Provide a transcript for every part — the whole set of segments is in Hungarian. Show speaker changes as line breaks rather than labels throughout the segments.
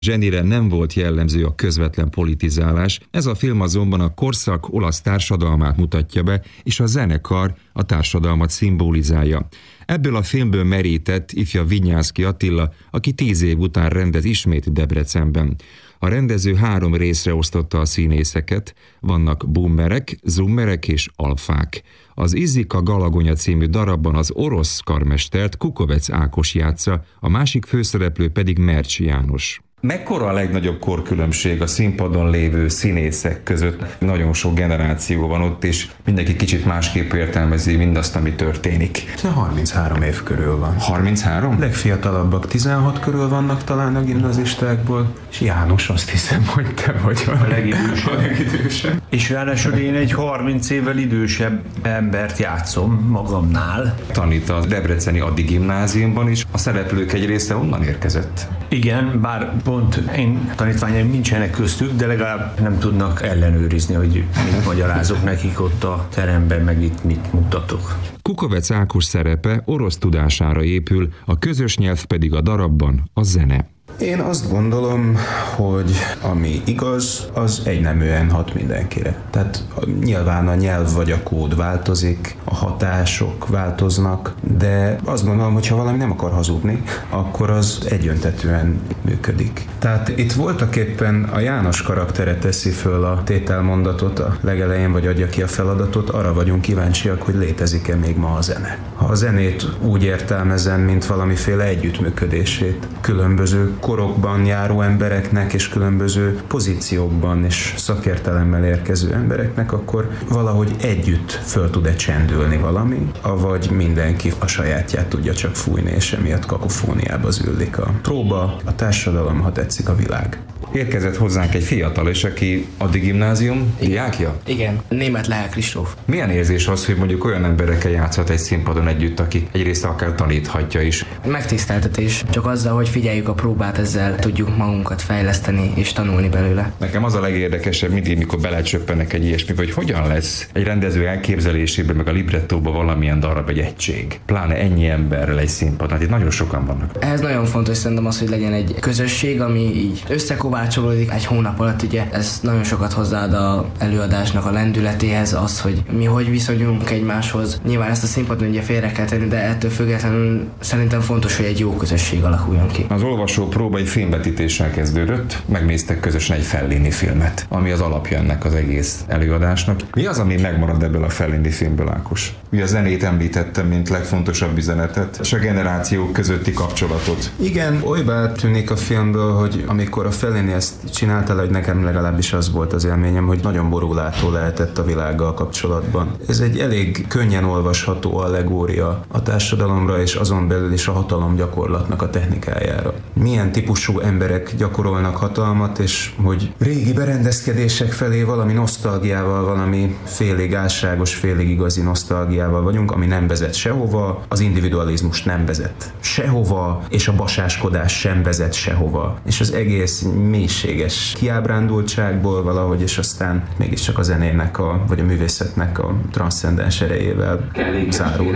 Zsenire nem volt jellemző a közvetlen politizálás, ez a film azonban a korszak olasz társadalmát mutatja be, és a zenekar a társadalmat szimbolizálja. Ebből a filmből merített ifja Vinyánszky Attila, aki 10 év után rendez ismét Debrecenben. A rendező 3 részre osztotta a színészeket, vannak boomerek, zoomerek és alfák. Az Izika Galagonya című darabban az orosz karmestert Kukovec Ákos játsza, a másik főszereplő pedig Mercs János. Mekkora a legnagyobb korkülönbség a színpadon lévő színészek között? Nagyon sok generáció van ott, és mindenki kicsit másképp értelmezi mindazt, ami történik.
33 év körül van.
33?
Legfiatalabbak 16 körül vannak talán a gimnazistákból, és János, azt hiszem, hogy te vagy a legidősebb.
És ráadásul én egy 30 évvel idősebb embert játszom magamnál.
Tanít a debreceni Adi gimnáziumban is, a szereplők egy része onnan érkezett.
Igen, bár pont én tanítványaim nincsenek köztük, de legalább nem tudnak ellenőrizni, hogy mit magyarázok nekik ott a teremben, meg itt mit mutatok.
Kukovec Ákos szerepe orosz tudására épül, a közös nyelv pedig a darabban a zene.
Én azt gondolom, hogy ami igaz, az egyneműen hat mindenkire. Tehát nyilván a nyelv vagy a kód változik, a hatások változnak, de azt gondolom, hogy ha valami nem akar hazudni, akkor az egyöntetűen működik. Tehát itt voltak éppen a János karaktere teszi föl a tételmondatot a legelején, vagy adja ki a feladatot, arra vagyunk kíváncsiak, hogy létezik-e még ma a zene. Ha a zenét úgy értelmezem, mint valamiféle együttműködését, különböző korokban járó embereknek és különböző pozíciókban és szakértelemmel érkező embereknek, akkor valahogy együtt föl tud-e csendülni valami, avagy mindenki a sajátját tudja csak fújni, és emiatt kakofóniába züllik a próba, a társadalom, ha tetszik a világ.
Érkezett hozzánk egy fiatal, és aki Adi gimnázium diákja?
Igen, Németh Lehel Kristóf.
Milyen érzés az, hogy mondjuk olyan emberekkel játszhat egy színpadon együtt, aki egyrészt akár taníthatja is?
Megtiszteltetés, csak azzal, hogy figyeljük a próbát, ezzel tudjuk magunkat fejleszteni és tanulni belőle.
Nekem az a legérdekesebb mindig, mikor belecsöppenek egy ilyesmi, hogy hogyan lesz egy rendező elképzelésében, meg a librettóban valamilyen darab, egy egység. Pláne ennyi emberrel egy színpadon, hát itt nagyon sokan vannak.
Ehhez nagyon fontos szerintem az, hogy legyen egy közösség, ami így összekovácsolódik egy hónap alatt, ugye ez nagyon sokat hozzáad az előadásnak a lendületéhez, az, hogy mi hogy viszonyulunk egymáshoz. Nyilván ezt a színpadon ugye félre kell tenni, de ettől függetlenül szerintem fontos, hogy egy jó közösség alakuljon ki.
Az olvasó próba egy filmvetítéssel kezdődött, megnéztek közösen egy Fellini filmet, ami az alapja ennek az egész előadásnak. Mi az, ami megmarad ebből a Fellini filmből, Ákos? Ugye a zenét említettem, mint legfontosabb üzenetet, és a generációk közötti kapcsolatot.
Igen, olybá tűnik a filmből, hogy amikor a Fellini ezt csinálta, hogy nekem legalábbis az volt az élményem, hogy nagyon borulátó lehetett a világgal kapcsolatban. Ez egy elég könnyen olvasható allegória a társadalomra, és azon belül is a hatalom gyakorlatnak a technikájára. Milyen típusú emberek gyakorolnak hatalmat, és hogy régi berendezkedések felé valami nosztalgiával, valami félig álságos, félig igazi nosztalgiával vagyunk, ami nem vezet sehova, az individualizmus nem vezet sehova, és a basáskodás sem vezet sehova. És az egész mélységes kiábrándultságból valahogy, és aztán mégiscsak a zenének, vagy a művészetnek a transzcendens erejével zárul.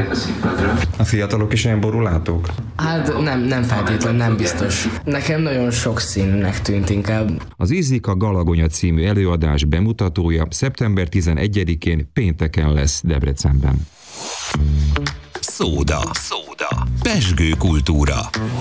A fiatalok is ilyen borulátók?
Hát nem feltétlenül, nem biztos. Nekem nagyon sokszínűnek tűnt inkább.
Az Izika Galagonya című előadás bemutatója szeptember 11-én pénteken lesz Debrecenben.
Szóda. Pezsgő kultúra.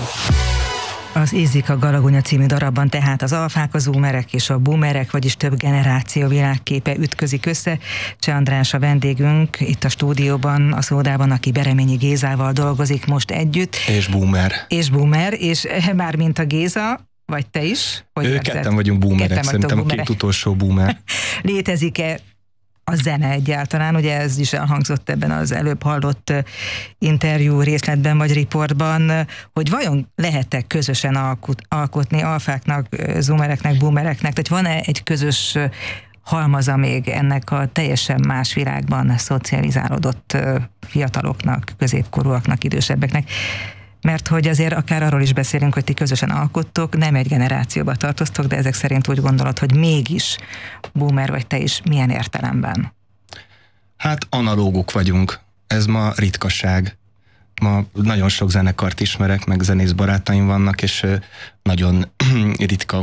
Az Izika Galagonya című darabban tehát az alfák, a zoomerek és a boomerek, vagyis több generáció világképe ütközik össze. Cseh András a vendégünk itt a stúdióban, a Szódában, aki Bereményi Gézával dolgozik most együtt. És boomer, és mármint a Géza, vagy te is?
Ketten vagyunk boomerek, szerintem a két utolsó boomer.
Létezik-e a zene egyáltalán, ugye ez is elhangzott ebben az előbb hallott interjú részletben vagy riportban, hogy vajon lehet-e közösen alkotni alfáknak, zoomereknek, boomereknek, tehát van-e egy közös halmaza még ennek a teljesen más világban szocializálódott fiataloknak, középkorúaknak, idősebbeknek? Mert hogy azért akár arról is beszélünk, hogy ti közösen alkottok, nem egy generációba tartoztok, de ezek szerint úgy gondolod, hogy mégis boomer vagy te is, milyen értelemben?
Hát analógok vagyunk, ez ma ritkaság. Ma nagyon sok zenekart ismerek, meg zenész barátaim vannak, és nagyon ritka